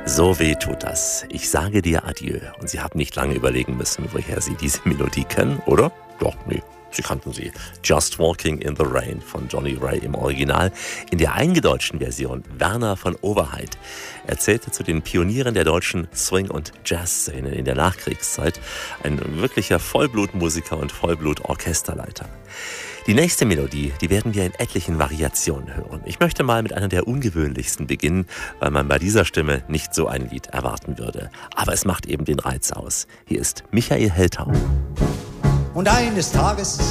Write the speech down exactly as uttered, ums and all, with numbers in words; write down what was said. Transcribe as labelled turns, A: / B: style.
A: So weh tut das. Ich sage dir Adieu. Und Sie haben nicht lange überlegen müssen, woher Sie diese Melodie kennen, oder? Doch, nee. Sie kannten sie. Just Walking in the Rain von Johnny Ray im Original. In der eingedeutschten Version Werner von Overheid erzählte zu den Pionieren der deutschen Swing- und Jazzszene in der Nachkriegszeit. Ein wirklicher Vollblutmusiker und Vollblutorchesterleiter. Die nächste Melodie, die werden wir in etlichen Variationen hören. Ich möchte mal mit einer der ungewöhnlichsten beginnen, weil man bei dieser Stimme nicht so ein Lied erwarten würde. Aber es macht eben den Reiz aus. Hier ist Michael Heltau.
B: Und eines Tages